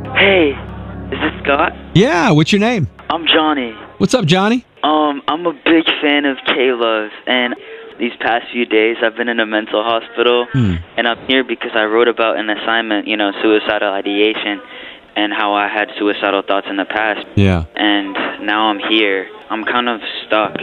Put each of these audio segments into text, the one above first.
Hey, is this Scott? Yeah, what's your name? I'm Johnny. What's up, Johnny? I'm a big fan of K-Love, and these past few days I've been in a mental hospital, and I'm here because I wrote about an assignment, suicidal ideation, and how I had suicidal thoughts in the past. Yeah. And now I'm here. I'm kind of stuck,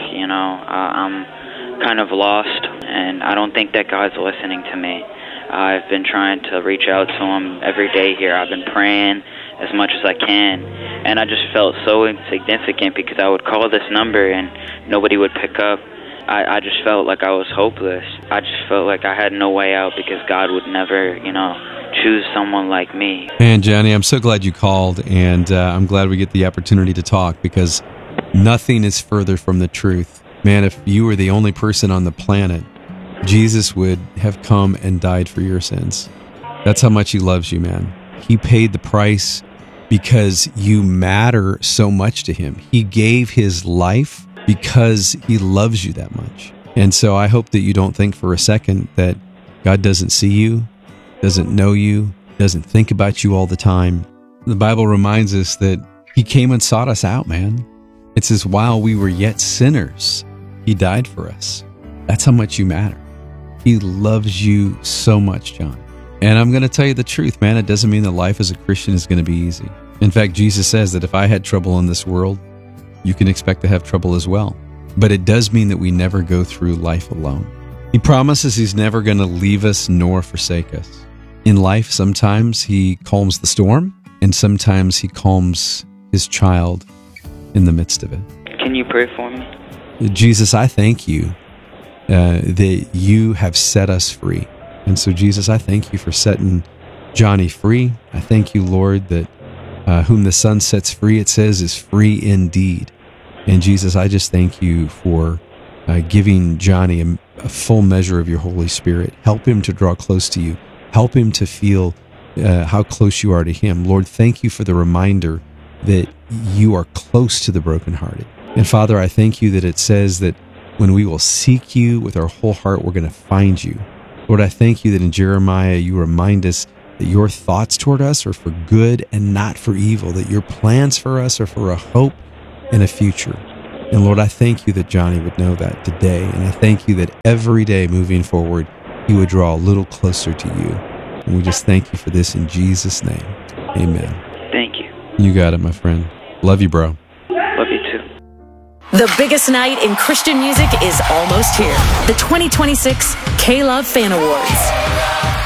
I'm kind of lost, and I don't think that God's listening to me. I've been trying to reach out to him every day here. I've been praying as much as I can, and I just felt so insignificant because I would call this number and nobody would pick up. I just felt like I was hopeless. I just felt like I had no way out because God would never, choose someone like me. And Johnny, I'm so glad you called, and I'm glad we get the opportunity to talk because nothing is further from the truth. Man, if you were the only person on the planet, Jesus would have come and died for your sins. That's how much he loves you, man. He paid the price because you matter so much to him. He gave his life because he loves you that much. And so I hope that you don't think for a second that God doesn't see you, doesn't know you, doesn't think about you all the time. The Bible reminds us that he came and sought us out, man. It says, while we were yet sinners, he died for us. That's how much you matter. He loves you so much, John. And I'm going to tell you the truth, man. It doesn't mean that life as a Christian is going to be easy. In fact, Jesus says that if I had trouble in this world, you can expect to have trouble as well. But it does mean that we never go through life alone. He promises he's never going to leave us nor forsake us. In life, sometimes he calms the storm, and sometimes he calms his child in the midst of it. Can you pray for me? Jesus, I thank you that you have set us free. And so, Jesus, I thank you for setting Johnny free. I thank you, Lord, that whom the Son sets free, it says, is free indeed. And Jesus, I just thank you for giving Johnny a full measure of your Holy Spirit. Help him to draw close to you. Help him to feel how close you are to him. Lord, thank you for the reminder that you are close to the brokenhearted. And Father, I thank you that it says that when we will seek you with our whole heart, we're going to find you. Lord, I thank you that in Jeremiah, you remind us that your thoughts toward us are for good and not for evil, that your plans for us are for a hope and a future. And Lord, I thank you that Johnny would know that today. And I thank you that every day moving forward, he would draw a little closer to you. And we just thank you for this in Jesus' name. Amen. Thank you. You got it, my friend. Love you, bro. Love you too. The biggest night in Christian music is almost here. The 2026 K-Love Fan Awards.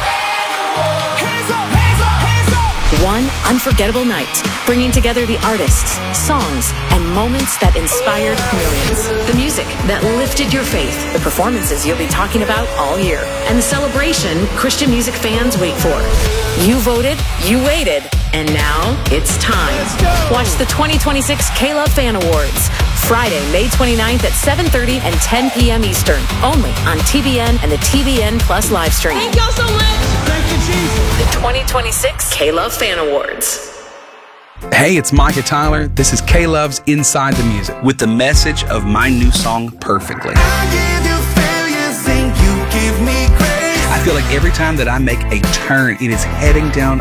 One unforgettable night, bringing together the artists, songs, and moments that inspired millions. The music that lifted your faith, the performances you'll be talking about all year, and the celebration Christian music fans wait for. You voted, you waited, and now it's time. Watch the 2026 K-Love Fan Awards, Friday, May 29th at 7:30 and 10 p.m. Eastern, only on TBN and the TBN Plus live stream. Thank y'all so much. Thank you, Jesus. The 2026 K-Love Fan Awards. Hey, it's Micah Tyler. This is K-Love's Inside the Music with the message of my new song, Perfectly. I feel like every time that I make a turn, it is heading down